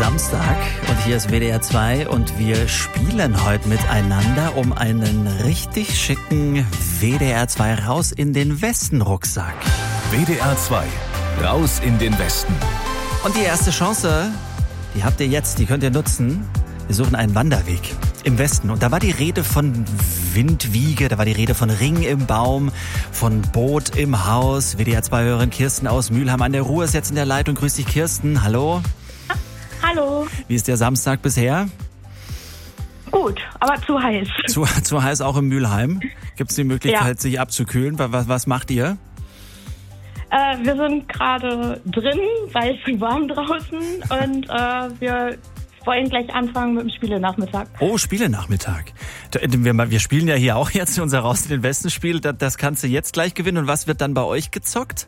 Samstag und hier ist WDR 2 und wir spielen heute miteinander um einen richtig schicken WDR 2 Raus in den Westen Rucksack. WDR 2 Raus in den Westen. Und die erste Chance, die habt ihr jetzt, die könnt ihr nutzen. Wir suchen einen Wanderweg im Westen. Und da war die Rede von Windwiege, da war die Rede von Ring im Baum, von Boot im Haus. WDR 2-Hörerin Kirsten aus Mülheim an der Ruhr ist jetzt in der Leitung. Grüß dich, Kirsten. Hallo. Hallo. Wie ist der Samstag bisher? Gut, aber zu heiß. Zu heiß auch in Mülheim? Gibt es die Möglichkeit, sich abzukühlen? Was macht ihr? Wir sind gerade drin, weil es warm draußen und wir wollen gleich anfangen mit dem Spielenachmittag. Oh, Spielenachmittag. Wir spielen ja hier auch jetzt unser Raus in den Westen Spiel. Das kannst du jetzt gleich gewinnen. Und was wird dann bei euch gezockt?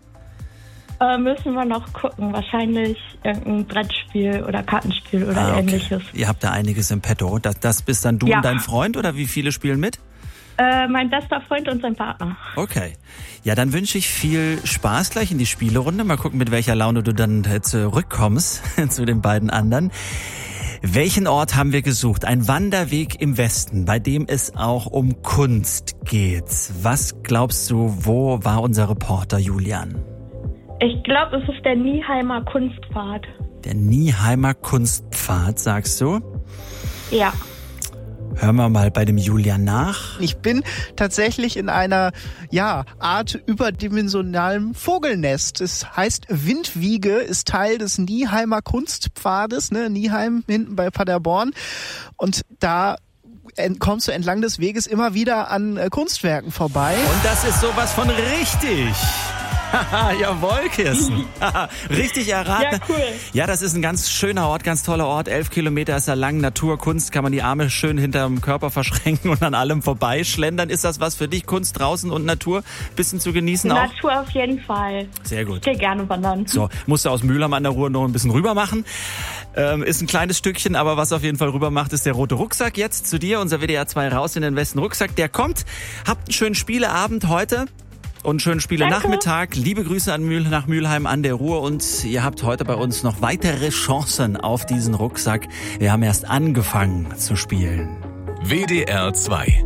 Müssen wir noch gucken. Wahrscheinlich irgendein Brettspiel oder Kartenspiel oder ähnliches. Ihr habt da einiges im Petto. Das bist dann du und dein Freund oder wie viele spielen mit? Mein bester Freund und sein Partner. Okay. Ja, dann wünsche ich viel Spaß gleich in die Spielerunde. Mal gucken, mit welcher Laune du dann zurückkommst zu den beiden anderen. Welchen Ort haben wir gesucht? Ein Wanderweg im Westen, bei dem es auch um Kunst geht. Was glaubst du, wo war unser Reporter Julian? Ich glaube, es ist der Nieheimer Kunstpfad. Der Nieheimer Kunstpfad, sagst du? Ja. Hören wir mal bei dem Julian nach. Ich bin tatsächlich in einer Art überdimensionalem Vogelnest. Es heißt Windwiege, ist Teil des Nieheimer Kunstpfades, Nieheim hinten bei Paderborn. Und da kommst du entlang des Weges immer wieder an Kunstwerken vorbei. Und das ist sowas von richtig. Jawohl, Kirsten. Richtig erraten. Ja, cool. Ja, das ist ein ganz schöner Ort, ganz toller Ort. 11 Kilometer ist er lang. Natur, Kunst, kann man die Arme schön hinterm Körper verschränken und an allem vorbeischlendern. Ist das was für dich? Kunst draußen und Natur? Bisschen zu genießen auch? Natur auf jeden Fall. Sehr gut. Ich gehe gerne wandern. So, musst du aus Mülheim an der Ruhr noch ein bisschen rüber machen. Ist ein kleines Stückchen, aber was auf jeden Fall rüber macht, ist der rote Rucksack. Jetzt zu dir, unser WDR 2 Raus in den Westen Rucksack. Der kommt. Habt einen schönen Spieleabend heute. Und schönen Spielenachmittag. Liebe Grüße nach Mülheim an der Ruhr. Und ihr habt heute bei uns noch weitere Chancen auf diesen Rucksack. Wir haben erst angefangen zu spielen. WDR 2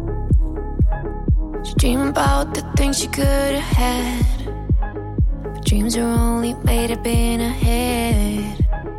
Dream about the things you could have had, but dreams are only made up in a head.